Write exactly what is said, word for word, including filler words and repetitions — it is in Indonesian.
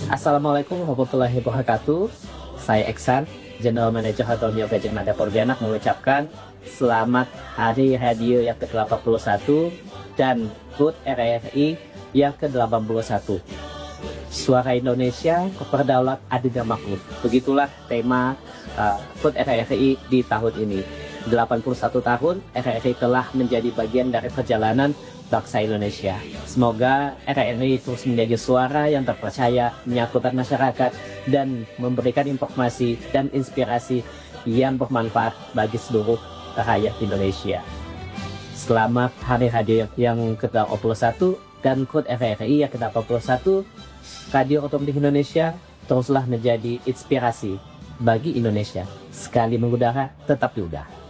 Assalamualaikum warahmatullahi wabarakatuh. Saya Eksan, General Manager Hotel Gajah Mada Pontianak mengucapkan selamat Hari Radio yang ke delapan puluh satu dan H U T R R I yang ke delapan puluh satu. Suara Indonesia, Berdaulat, Adil dan Makmur. Begitulah tema uh, H U T R R I di tahun ini. delapan puluh satu tahun R R I telah menjadi bagian dari perjalanan bangsa Indonesia. Semoga R R I terus menjadi suara yang terpercaya, menyatukan masyarakat, dan memberikan informasi dan inspirasi yang bermanfaat bagi seluruh rakyat Indonesia. Selamat Hari Radio yang ke delapan puluh satu dan H U T R R I yang ke delapan puluh satu. Radio Otomotif Indonesia teruslah menjadi inspirasi bagi Indonesia. Sekali mengudara, tetap diudah.